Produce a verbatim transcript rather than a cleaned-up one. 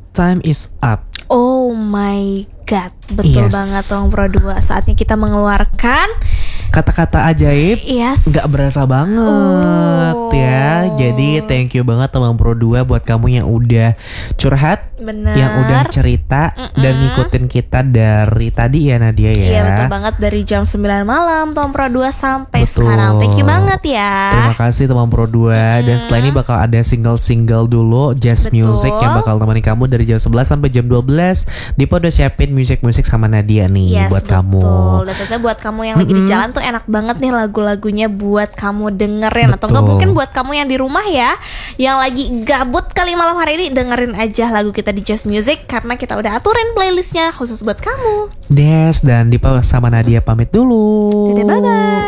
time is up. Oh my god, betul Yes. banget Tong Pro dua. Saatnya kita mengeluarkan Kata-kata ajaib Yes. nggak berasa banget Oh. ya. Jadi thank you banget teman Pro dua buat kamu yang udah curhat, Bener. yang udah cerita dan ngikutin kita dari tadi ya Nadia ya. Iya betul banget, dari jam sembilan malam Tong Pro dua sampai Betul. sekarang. Thank you banget ya. Terima kasih teman Pro dua. Dan setelah ini bakal ada single-single dulu Jazz Betul. Music yang bakal nemani kamu dari jam sebelas sampai jam dua belas. Dipo udah siapin musik-musik sama Nadia nih Yes, buat betul. kamu. Dan ternyata buat kamu yang lagi di jalan tuh enak banget nih lagu-lagunya buat kamu dengerin. Atau enggak Betul. mungkin buat kamu yang di rumah ya, yang lagi gabut kali malam hari ini, dengerin aja lagu kita di Jazz Music, karena kita udah aturin playlistnya khusus buat kamu. Des, dan Dipo sama Nadia pamit dulu. Dadah, bye-bye.